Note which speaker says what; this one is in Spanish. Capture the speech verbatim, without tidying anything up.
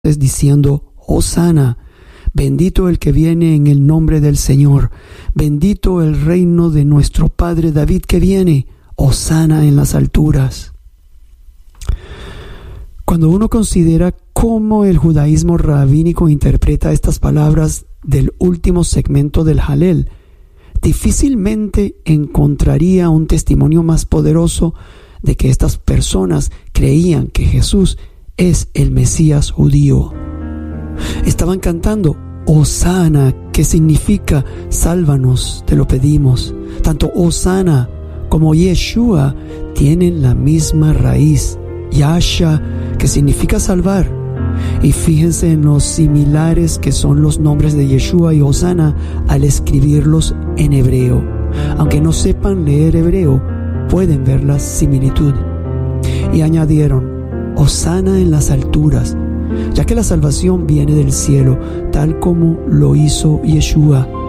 Speaker 1: diciendo: Hosana, bendito el que viene en el nombre del Señor, bendito el reino de nuestro padre David que viene, Hosana en las alturas. Cuando uno considera cómo el judaísmo rabínico interpreta estas palabras del último segmento del Halel, difícilmente encontraría un testimonio más poderoso de que estas personas creían que Jesús es el Mesías judío. Estaban cantando Hosana, que significa sálvanos, te lo pedimos. Tanto Hosana como Yeshua tienen la misma raíz, Yasha, que significa salvar. Y fíjense en los similares que son los nombres de Yeshua y Hosana al escribirlos en hebreo. Aunque no sepan leer hebreo, pueden ver la similitud. Y añadieron: Hosana en las alturas, ya que la salvación viene del cielo, tal como lo hizo Yeshua.